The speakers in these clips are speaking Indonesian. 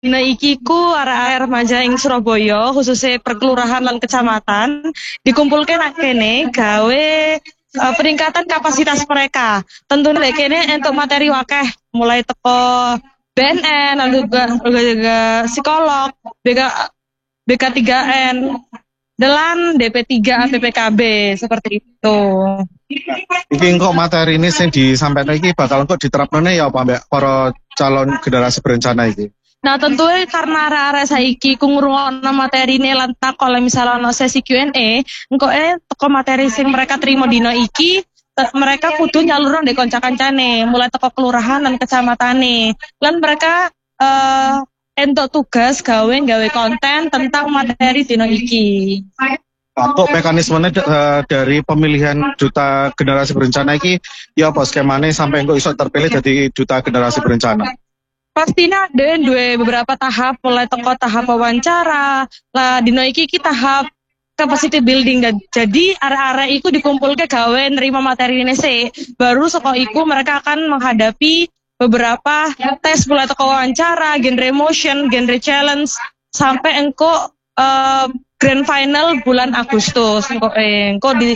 Dina iki ku arek-arek remaja ing Surabaya khususnya perkelurahan lan kecamatan dikumpulke nak kene gawe peningkatan kapasitas mereka. Tentunya lek kene entuk materi wakeh mulai teko BNN lalu juga psikolog, BK3N, Delan DP3 PPKB seperti itu. Iki kok materi ini sing disampaikan iki bakal kok diterapne ya apa mbak para calon generasi berencana iki. Nah tentunya karena arek-arek saiki ku ngrungokno materine lan tak kalau misalnya ono sesi Q&A, engko teko materi sing mereka terima dino iki mereka kudu nyalurno ndek kanca-kancane, mulai teko kelurahan dan kecamatane. Lan mereka entuk tugas gawe konten tentang materi dino iki. Kok mekanismenya dari pemilihan duta generasi berencana iki ya apa skemane sampai kok iso terpilih jadi duta generasi berencana? Pastinya ada dua beberapa tahap, mulai teko tahap wawancara lah dino iki tahap capacity building. Dan jadi arek-arek iku dikumpulke gawe nerima materi ini sih, baru saka iku mereka akan menghadapi beberapa tes mulai teko wawancara, genre emotion, genre challenge sampai engko grand final bulan Agustus. Engko di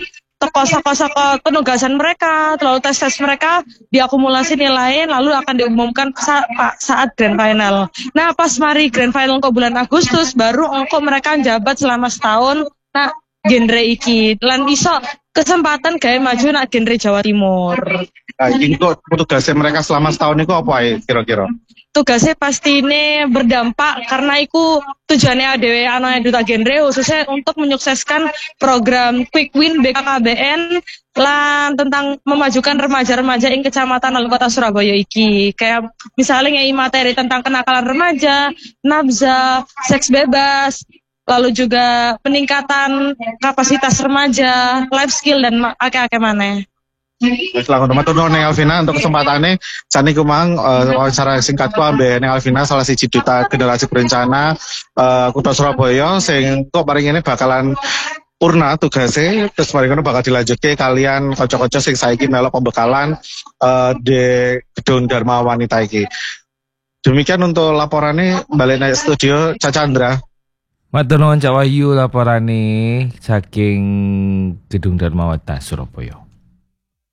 toko penugasan mereka, lalu tes mereka diakumulasi nilai, lalu akan diumumkan saat grand final. Nah pas mari grand final kok bulan Agustus, baru engko mereka jabat selama setahun. Nah genre iki, lan iso kesempatan gawe maju nak genre Jawa Timur. Nah, ini kok tugasnya mereka selama setahun itu apa ya kira-kira? Tugasnya pasti ini berdampak karena itu tujuannya ADW anak duta genre khususnya untuk menyukseskan program Quick Win BKKBN lan tentang memajukan remaja-remaja ing kecamatan lan kota Surabaya iki. Kayak misalnya ngei materi tentang kenakalan remaja, nabza, seks bebas, lalu juga peningkatan kapasitas remaja, life skill dan akeh-akeh maneh. Selamat matur nuwun Alvina untuk kesempatannya. Sani kumang wawancara singkatku ambek Alvina salah siji duta generasi berencana Kota Surabaya sing kok paling ini bakalan purna tugasnya terus paling ini bakal dilanjutke kalian kocok-kocok sing saiki melok pembekalan di gedung Dharma Wanita iki. Demikian untuk laporannya balik naik studio Caca Andra. Matur nuwun Cak Wahyu laporane saking Gedung Dharma Wanita Surabaya.